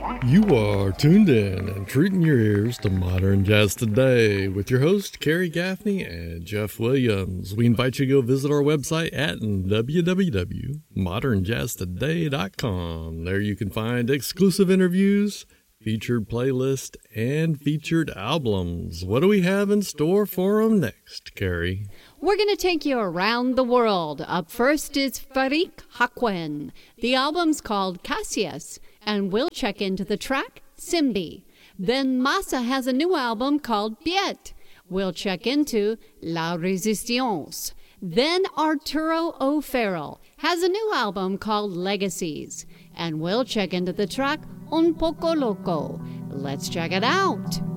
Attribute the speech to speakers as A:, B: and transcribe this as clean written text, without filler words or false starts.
A: You are tuned in and treating your ears to Modern Jazz Today with your host, Kerry Gaffney and Jeff Williams. We invite you to go visit our website at www.modernjazztoday.com. There you can find exclusive interviews, featured playlist, and featured albums. What do we have in store for them next, Kerry?
B: We're going to take you around the world. Up first is Farik Hakwen. The album's called Cassius, and we'll check into the track Simbi. Then Massa has a new album called Piet. We'll check into La Resistance. Then Arturo O'Farrell has a new album called Legacies, and we'll check into the track Un Poco Loco. Let's check it out.